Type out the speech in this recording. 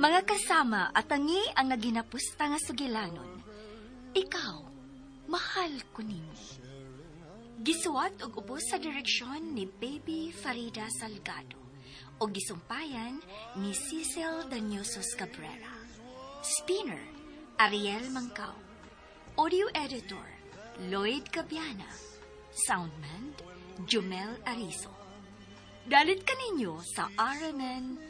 Mga kasama at tangi ang naginapusta nga sugilanon. Ikaw, mahal ko ninyo. Gisuwat og ubos sa direksyon ni Baby Farida Salgado o gisumpayan ni Cecil Danyosos Cabrera. Spinner, Ariel Mancao. Audio Editor, Lloyd Cabiana. Soundman, Jumel Arizo. Dalit kaninyo sa RMN